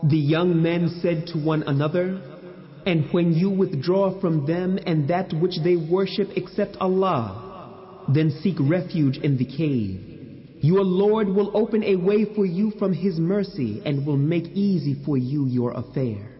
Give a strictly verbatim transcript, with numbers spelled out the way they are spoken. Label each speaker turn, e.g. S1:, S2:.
S1: The young men said to one another, "And when you withdraw from them and that which they worship except Allah, then seek refuge in the cave. Your Lord will open a way for you from His mercy and will make easy for you your affair."